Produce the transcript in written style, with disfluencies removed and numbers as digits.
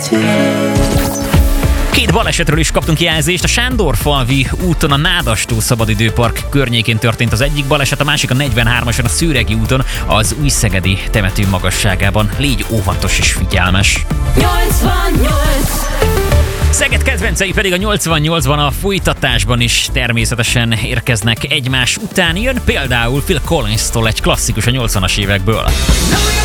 Két balesetről is kaptunk jelzést. A Sándorfalvi úton a Nádastó szabadidőpark környékén történt az egyik baleset, a másik a 43-ason a Szőregi úton az Újszegedi temető magasságában. Légy óvatos és figyelmes. 88! Szeged kedvencei pedig a 88-ban a folytatásban is természetesen érkeznek egymás után. Jön például Phil Collins-tól egy klasszikus a 80-as évekből.